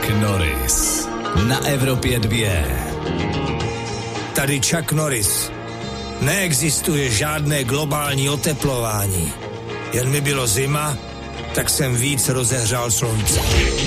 Chuck Norris na Evropě 2. Tady Chuck Norris. Neexistuje žádné globální oteplování. Jen mi bylo zima, tak jsem víc rozehřál slunce.